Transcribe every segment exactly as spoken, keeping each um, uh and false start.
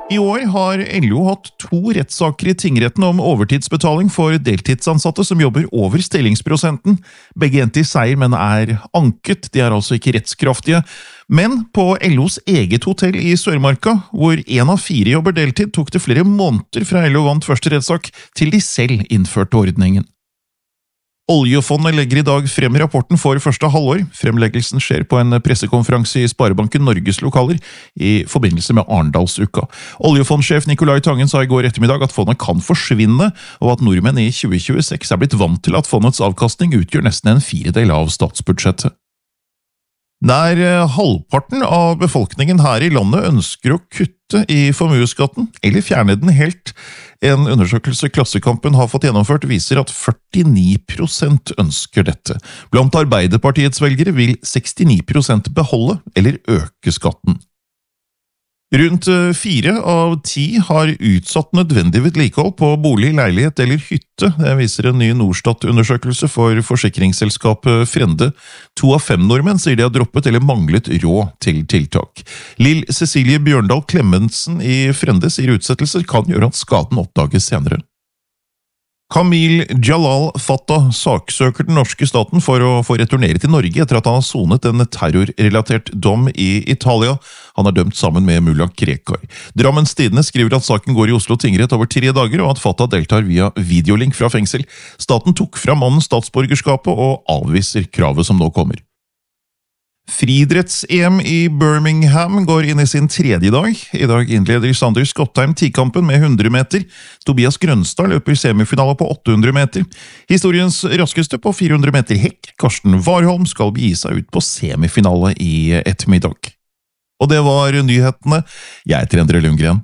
I år har L O hatt to rettssaker i tingretten om overtidsbetaling for deltidsansatte som jobber over stillingsprosenten. Begge endte i seier, men er anket. De er altså ikke rettskraftige. Men på L Os eget hotell i Sørmarka, hvor en av fire jobber deltid, tok det flere måneder fra L O vant første rettssak til de selv innførte ordningen. Oljefondet legger i dag frem rapporten for første halvår. Fremleggelsen skjer på en pressekonferanse i Sparebanken Norges lokaler i forbindelse med Arendalsuka. Oljefondsjef Nicolai Tangen sa i går ettermiddag at fondet kan forsvinne, og at nordmenn i tjue tjueseks er blitt vant til at fondets avkastning utgjør nesten en firedel av statsbudsjettet. Nær halvparten av befolkningen her i landet ønsker å kutte i formueskatten, eller fjerne den helt. En undersøkelse Klassekampen har fått gjennomført viser at førtini prosent ønsker dette. Blant Arbeiderpartiets velgere vil sekstini prosent beholde eller øke skatten. Rundt fire av ti har utsatt nødvendig vedlikehold på bolig, leilighet eller hytte. Det viser en ny Norstat-undersøkelse for forsikringsselskapet Frende. To av fem nordmenn sier de har droppet eller manglet råd til tiltak. Lill Cecilie Bjørndal Klemmensen i Frende sier utsettelser kan gjøre at skaden oppdages senere. Kamil Jalal Fattah saksøker den norske staten for å få returnere til Norge etter at han har sonet en terrorrelatert dom i Italia. Han er dømt sammen med Mullah Krekar. Drammens Tidende skriver at saken går i Oslo tingrett over tre dager, og at Fattah deltar via videolink fra fengsel. Staten tok fra mannens statsborgerskapet og avviser kravet som nå kommer. Friidretts-E M i Birmingham går inn i sin tredje dag. I dag innleder Sander Skottheim tikampen med hundre meter. Tobias Grønstad løper semifinale på åtte hundre meter. Historiens raskeste på fire hundre meter hekk, Karsten Warholm, skal begi seg ut på semifinale i ettermiddag. Og det var nyhetene. Jeg heter Endre Lundgren.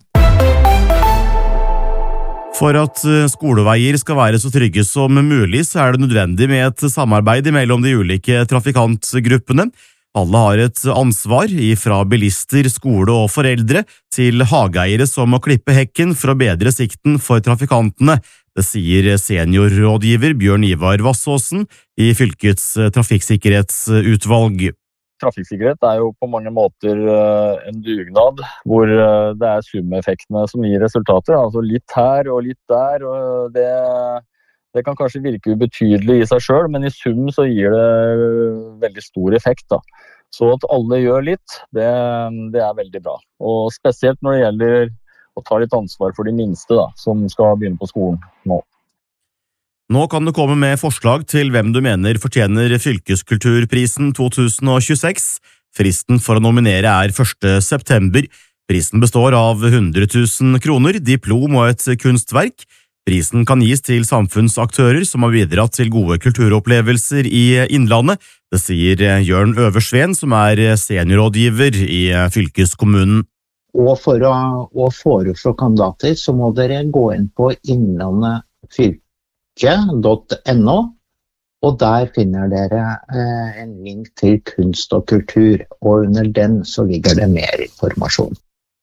For at skoleveier skal være så trygge som mulig, så er det nødvendig med et samarbeid mellom de ulike trafikantgruppene. Alle har et ansvar, fra bilister, skole og foreldre, til hageeiere som må klippe hekken for å bedre sikten for trafikantene. Det sier seniorrådgiver Bjørn Ivar Vassåsen i fylkets trafikksikkerhetsutvalg. Trafikksikkerhet er jo på mange måter en dugnad, hvor det er sumeffektene som gir resultater. Altså litt her og litt der, og det... Det kan kanskje virke ubetydelig i seg selv, men i sum så gir det veldig stor effekt. Da. Så at alle gjør litt, det, det er veldig bra. Og spesielt når det gjelder å ta litt ansvar for de minste da, som skal begynne på skolen nå. Nå kan du komme med forslag til hvem du mener fortjener Fylkeskulturprisen to tusen tjueseks. Fristen for å nominere er første september. Prisen består av hundre tusen kroner, diplom og et kunstverk. Prisen kan gis til samfunnsaktører som har bidratt til gode kulturopplevelser i Innlandet. Det sier Jørn Øversveen, som er seniorrådgiver i fylkeskommunen. Og for å, å foreslå kandidater så må dere gå inn på innlandetfylke punktum no, og der finner dere eh, en link til kunst og kultur, og under den så ligger det mer informasjon.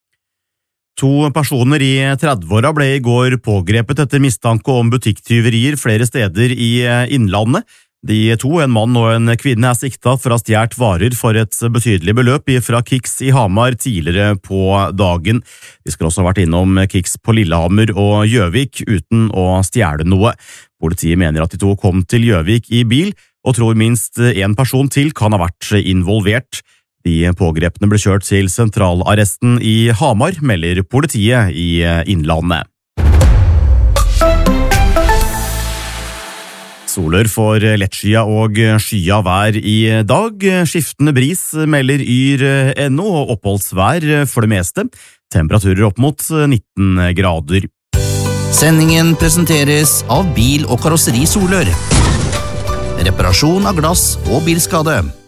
To personer i tredveåra ble i går pågrepet etter mistanke om butikktyverier flere steder i Innlandet. De to, en mann og en kvinne, er siktet for å ha stjålet varer for et betydelig beløp fra Kix i Hamar tidligere på dagen. De skal også ha vært innom Kix på Lillehammer og Gjøvik uten å stjele noe. Politiet mener at de to kom til Gjøvik i bil, og tror minst en person til kan ha vært involvert. De pågrepne ble kjørt til sentralarresten i Hamar, melder politiet i Innlandet. Solør for lettskia og skya vær i dag. Skiftende bris melder yr punktum no og oppholdsvær for det meste. Temperaturer opp mot nitten grader. Sendingen presenteres av Bil- og Karosseri Solør. Reparasjon av glass og bilskade.